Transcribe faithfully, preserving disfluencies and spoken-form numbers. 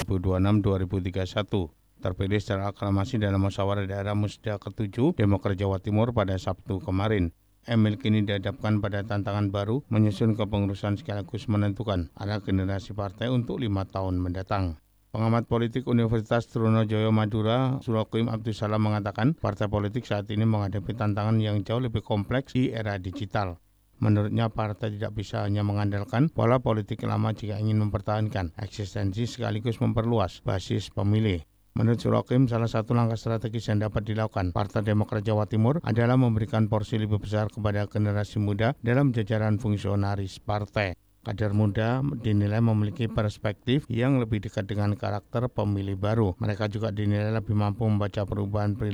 ribu dua puluh enam sampai dua ribu tiga puluh satu. Terpilih secara aklamasi dalam musyawarah daerah Musda ketujuh Demokrat Jawa Timur pada Sabtu kemarin. Emil kini dihadapkan pada tantangan baru menyusun kepengurusan sekaligus menentukan arah generasi partai untuk lima tahun mendatang. Pengamat politik Universitas Trunojoyo Madura, Sulakim Abdussalam mengatakan partai politik saat ini menghadapi tantangan yang jauh lebih kompleks di era digital. Menurutnya, partai tidak bisa hanya mengandalkan pola politik lama jika ingin mempertahankan eksistensi sekaligus memperluas basis pemilih. Menurut Sulakim, salah satu langkah strategis yang dapat dilakukan Partai Demokrat Jawa Timur adalah memberikan porsi lebih besar kepada generasi muda dalam jajaran fungsionaris partai. Kader muda dinilai memiliki perspektif yang lebih dekat dengan karakter pemilih baru. Mereka juga dinilai lebih mampu membaca perubahan perilaku